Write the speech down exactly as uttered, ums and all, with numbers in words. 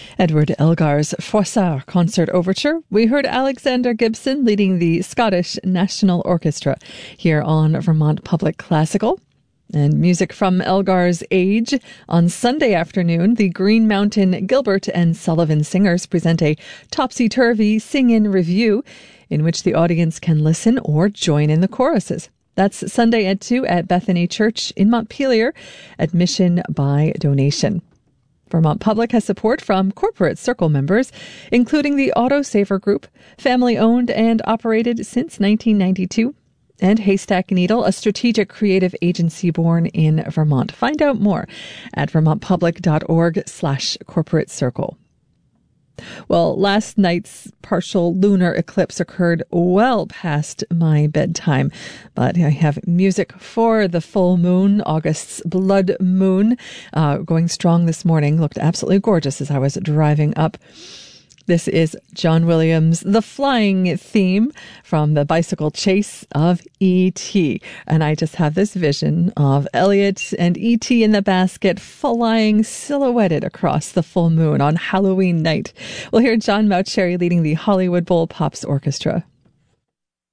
Edward Elgar's Froissart Concert Overture. We heard Alexander Gibson leading the Scottish National Orchestra here on Vermont Public Classical. And music from Elgar's Age. On Sunday afternoon, the Green Mountain Gilbert and Sullivan Singers present a topsy-turvy sing-in review in which the audience can listen or join in the choruses. That's Sunday at two at Bethany Church in Montpelier. Admission by donation. Vermont Public has support from Corporate Circle members, including the Autosaver Group, family-owned and operated since nineteen ninety-two, and Haystack Needle, a strategic creative agency born in Vermont. Find out more at vermontpublic.org slash corporate circle. Well, last night's partial lunar eclipse occurred well past my bedtime, but I have music for the full moon, August's blood moon, uh, going strong this morning. Looked absolutely gorgeous as I was driving up. This is John Williams' The Flying Theme from the Bicycle Chase of E T And I just have this vision of Elliot and E T in the basket flying silhouetted across the full moon on Halloween night. We'll hear John Mauceri leading the Hollywood Bowl Pops Orchestra.